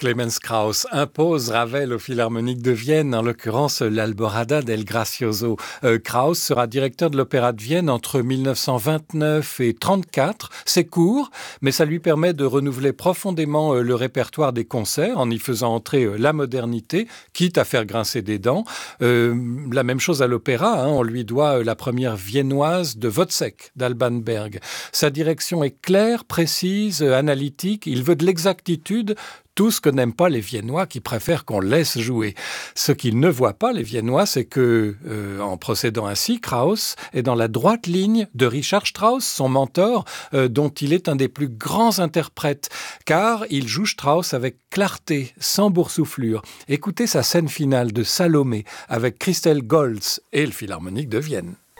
Clemens Krauss impose Ravel au Philharmonique de Vienne, en l'occurrence l'Alborada del Gracioso. Krauss sera directeur de l'Opéra de Vienne entre 1929 et 1934. C'est court, mais ça lui permet de renouveler profondément le répertoire des concerts en y faisant entrer la modernité, quitte à faire grincer des dents. La même chose à l'opéra, on lui doit la première viennoise de Wozzeck, d'Alban Berg. Sa direction est claire, précise, analytique. Il veut de l'exactitude, tout ce que n'aiment pas les Viennois qui préfèrent qu'on laisse jouer. Ce qu'ils ne voient pas, les Viennois, c'est que, en procédant ainsi, Krauss est dans la droite ligne de Richard Strauss, son mentor, dont il est un des plus grands interprètes, car il joue Strauss avec clarté, sans boursouflure. Écoutez sa scène finale de Salomé avec Christelle Goltz et le Philharmonique de Vienne.